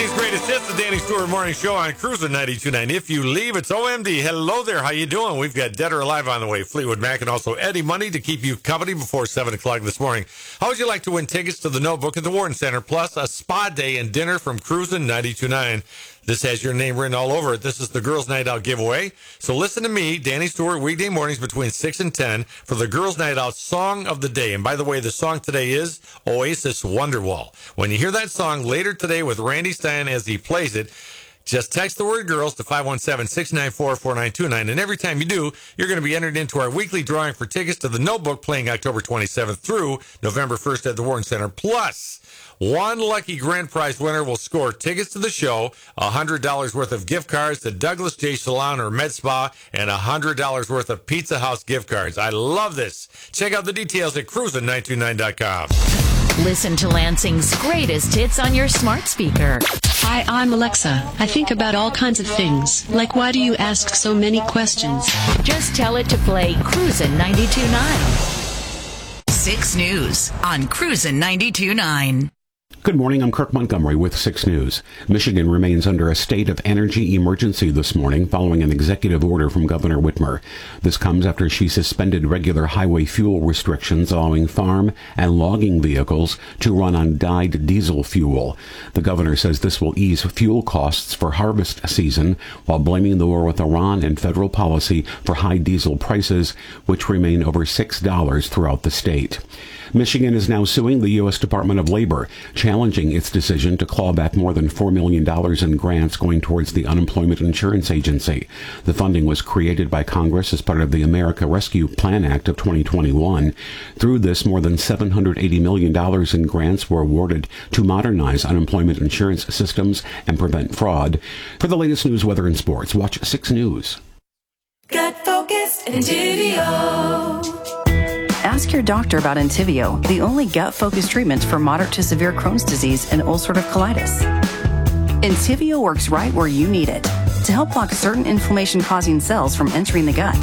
Lansing's greatest hits, the Danny Stewart Morning Show on Cruiser 92.9. If you leave, it's OMD. Hello there. How you doing? We've got Dead or Alive on the way. Fleetwood Mac and also Eddie Money to keep you company before 7 o'clock this morning. How would you like to win tickets to the Notebook at the Warren Center, plus a spa day and dinner from Cruiser 92.9? This has your name written all over it. This is the Girls' Night Out giveaway. So listen to me, Danny Stewart, weekday mornings between 6 and 10 for the Girls' Night Out Song of the Day. And by the way, the song today is Oasis Wonderwall. When you hear that song later today with Randy Stein as he plays it, just text the word girls to 517-694-4929. And every time you do, you're going to be entered into our weekly drawing for tickets to the Notebook playing October 27th through November 1st at the Warren Center. Plus, one lucky grand prize winner will score tickets to the show, $100 worth of gift cards to Douglas J. Salon or Med Spa, and $100 worth of Pizza House gift cards. I love this. Check out the details at cruisin929.com. Listen to Lansing's greatest hits on your smart speaker. Hi, I'm Alexa. I think about all kinds of things, like why do you ask so many questions? Just tell it to play Cruisin' 92.9. 6 News on Cruisin' 92.9. Good morning, I'm Kirk Montgomery with 6 News. Michigan remains under a state of energy emergency this morning following an executive order from Governor Whitmer. This comes after she suspended regular highway fuel restrictions allowing farm and logging vehicles to run on dyed diesel fuel. The governor says this will ease fuel costs for harvest season while blaming the war with Iran and federal policy for high diesel prices, which remain over $6 throughout the state. Michigan is now suing the U.S. Department of Labor, challenging its decision to claw back more than $4 million in grants going towards the Unemployment Insurance Agency. The funding was created by Congress as part of the America Rescue Plan Act of 2021. Through this, more than $780 million in grants were awarded to modernize unemployment insurance systems and prevent fraud. For the latest news, weather, and sports, watch 6 News. Gut Focused Entivio. Ask your doctor about Entivio, the only gut-focused treatment for moderate to severe Crohn's disease and ulcerative colitis. Entivio works right where you need it to help block certain inflammation-causing cells from entering the gut.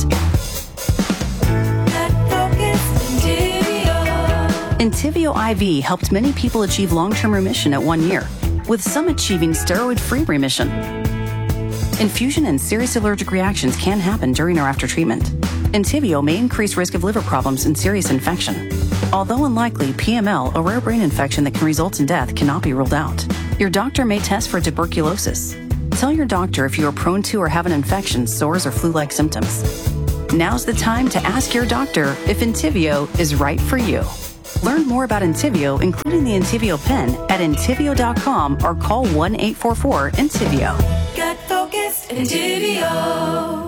Entivio IV helped many people achieve long-term remission at 1 year, with some achieving steroid-free remission. Infusion and serious allergic reactions can happen during or after treatment. Entivio may increase risk of liver problems and serious infection. Although unlikely, PML, a rare brain infection that can result in death, cannot be ruled out. Your doctor may test for tuberculosis. Tell your doctor if you are prone to or have an infection, sores, or flu-like symptoms. Now's the time to ask your doctor if Entivio is right for you. Learn more about Entivio, including the Entivio pen, at Entivio.com or call 1-844-ENTIVIO. Gut Focused Entivio.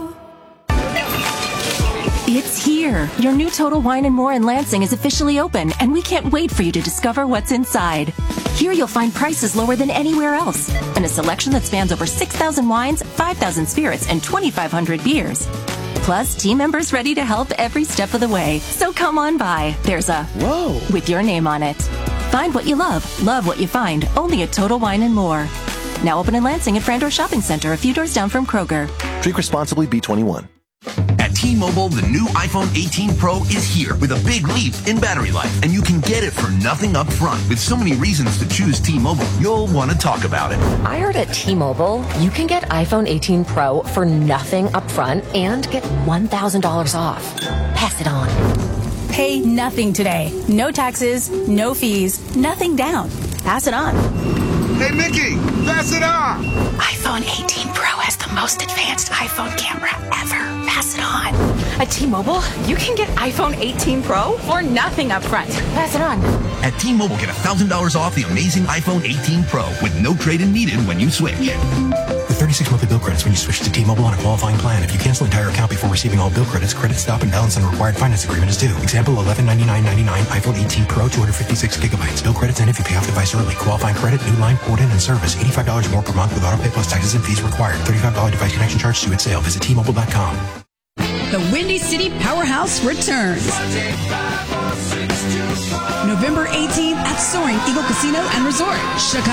It's here. Your new Total Wine & More in Lansing is officially open, and we can't wait for you to discover what's inside. Here you'll find prices lower than anywhere else, and a selection that spans over 6,000 wines, 5,000 spirits, and 2,500 beers. Plus, team members ready to help every step of the way. So come on by. There's a Whoa with your name on it. Find what you love what you find, only at Total Wine & More. Now open in Lansing at Frandor Shopping Center, a few doors down from Kroger. Drink responsibly, B21. At T-Mobile, the new iPhone 18 Pro is here with a big leap in battery life, and you can get it for nothing up front. With so many reasons to choose T-Mobile, you'll want to talk about it. I heard at T-Mobile, you can get iPhone 18 Pro for nothing up front and get $1,000 off. Pass it on. Pay nothing today. No taxes, no fees, nothing down. Pass it on. Hey, Mickey, pass it on. iPhone 18 Pro has the most advanced iPhone camera ever. Pass it on. At T-Mobile, you can get iPhone 18 Pro for nothing up front. Pass it on. At T-Mobile, get $1,000 off the amazing iPhone 18 Pro with no trade-in needed when you switch. With 36 monthly bill credits when you switch to T-Mobile on a qualifying plan. If you cancel entire account before receiving all bill credits, credit stop and balance on the required finance agreement is due. Example, $1199.99 iPhone 18 Pro, 256 gigabytes. Bill credits end if you pay off device early. Qualifying credit, new line, port-in, and service. $85 more per month with auto pay plus taxes and fees required. $35 device connection charge due at sale. Visit T-Mobile.com. The Windy City Powerhouse returns. November 18th at Soaring Eagle Casino and Resort, Chicago.